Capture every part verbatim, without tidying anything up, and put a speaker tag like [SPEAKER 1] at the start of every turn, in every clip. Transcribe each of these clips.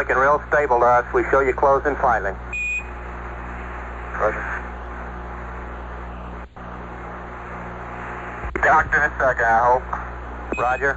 [SPEAKER 1] looking real stable to us. We show you closing finally.
[SPEAKER 2] Roger. Docked in a second, I hope.
[SPEAKER 1] Roger.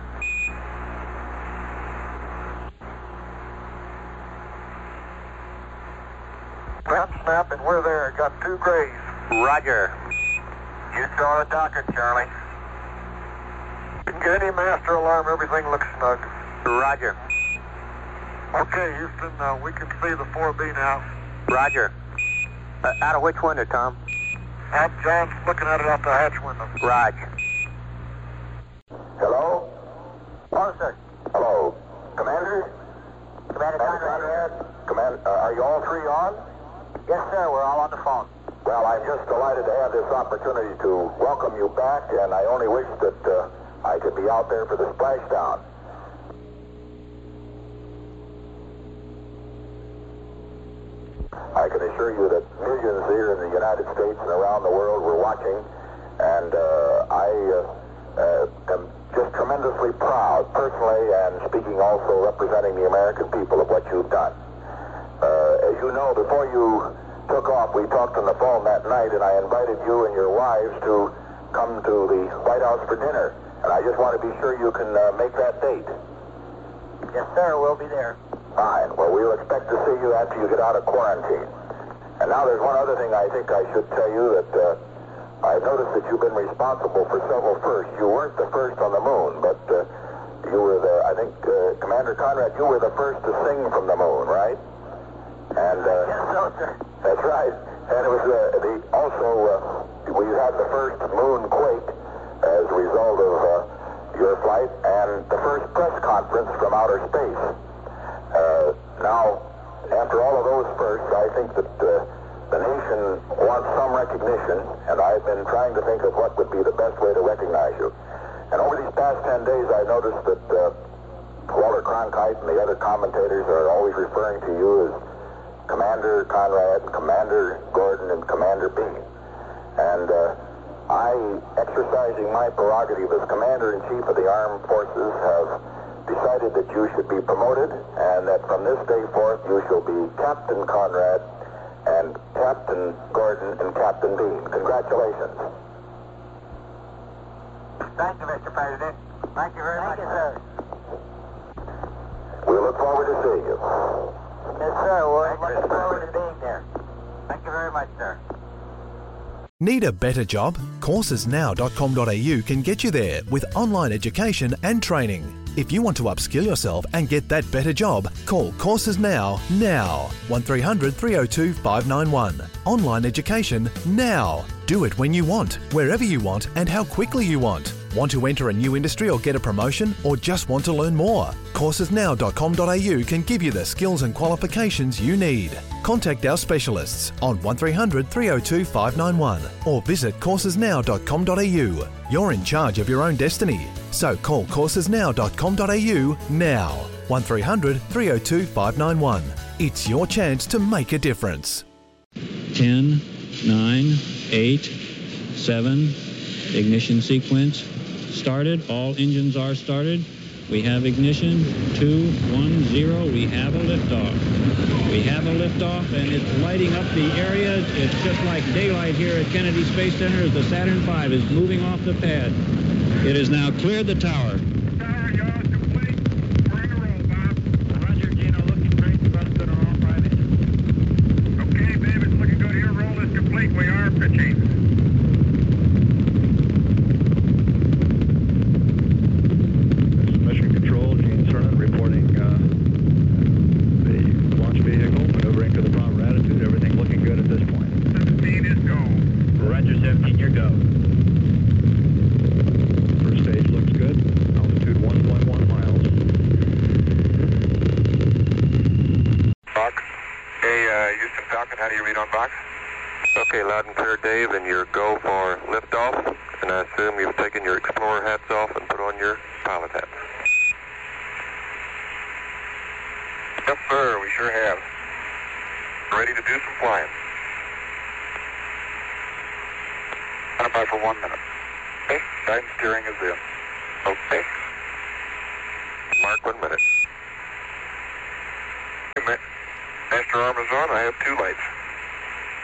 [SPEAKER 2] Ground snap, and we're there. Got two grays.
[SPEAKER 1] Roger.
[SPEAKER 2] You saw the docket, Charlie. Didn't get any master alarm. Everything looks snug.
[SPEAKER 1] Roger.
[SPEAKER 2] Okay, Houston, uh, we can see the four B now.
[SPEAKER 1] Roger. Uh, out of which window, Tom?
[SPEAKER 2] Out, John's looking at it out the hatch window.
[SPEAKER 1] Roger.
[SPEAKER 2] Hello?
[SPEAKER 1] Hello, sir.
[SPEAKER 2] Hello. Commander?
[SPEAKER 1] Commander Conrad.
[SPEAKER 2] Command, uh, are you all three on?
[SPEAKER 1] Yes, sir. We're all on the phone.
[SPEAKER 2] Well, I'm just delighted to have this opportunity to welcome you back, and I only wish that uh, I could be out there for the splashdown. I can assure you that millions here in the United States and around the world were watching, and uh, I uh, uh, am just tremendously proud, personally, and speaking also representing the American people, of what you've done. Uh, as you know, before you took off, we talked on the phone that night, and I invited you and your wives to come to the White House for dinner. And I just want to be sure you can uh, make that date.
[SPEAKER 1] Yes, sir. We'll be there.
[SPEAKER 2] Fine. Well, we'll expect to see you after you get out of quarantine. And now there's one other thing I think I should tell you, that uh, I've noticed that you've been responsible for several firsts. You weren't the first on the moon, but uh, you were the, I think, uh, Commander Conrad, you were the first to sing from the moon, right? And uh,
[SPEAKER 1] Yes, so, sir.
[SPEAKER 2] That's right. And it was uh, the also uh, we had the first moon quake as a result of uh, your flight, and the first press conference from outer space. Uh, now, after all of those firsts, I think that uh, the nation wants some recognition, and I've been trying to think of what would be the best way to recognize you. And over these past ten days, I noticed that uh, Walter Cronkite and the other commentators are always referring to you as Commander Conrad, Commander Gordon, and Commander Bean. And uh, I, exercising my prerogative as Commander-in-Chief of the Armed Forces, have decided that you should be promoted, and that from this day forth you shall be Captain Conrad and Captain Gordon and Captain Bean. Congratulations.
[SPEAKER 1] Thank you, Mister President. Thank you very much, sir.
[SPEAKER 2] We look forward to seeing you.
[SPEAKER 1] Yes, sir. We're looking forward to being there. Thank you very much, sir.
[SPEAKER 3] Need a better job? courses now dot com dot a u can get you there with online education and training. If you want to upskill yourself and get that better job, call Courses Now, now. one three hundred, three oh two, five nine one. Online education now. Do it when you want, wherever you want, and how quickly you want. Want to enter a new industry or get a promotion, or just want to learn more? courses now dot com dot a u can give you the skills and qualifications you need. Contact our specialists on one three hundred, three oh two, five nine one or visit courses now dot com dot a u. You're in charge of your own destiny, so call courses now dot com dot a u now. one three hundred, three oh two, five nine one. It's your chance to make a difference.
[SPEAKER 4] ten, nine, eight, seven, ignition sequence started. All engines are started. We have ignition. Two, one, zero. We have a liftoff. We have a liftoff, and it's lighting up the area. It's just like daylight here at Kennedy Space Center as the Saturn five is moving off the pad. It has now cleared the tower.
[SPEAKER 5] Tower, yaw, complete. We're in a roll, Bob. Roger, Gino, looking great. Thrust good on all five engines. Okay, babe, it's looking good here. Roll is complete. We are pitching.
[SPEAKER 2] How do you read on box? Okay, loud and clear, Dave, and your go for liftoff. And I assume you've taken your Explorer hats off and put on your pilot hats. Yes, sir, we sure have. Ready to do some flying. Stand by for one minute. Okay, guidance steering is in. Okay. Mark one minute. Master Armazon, I have two lights.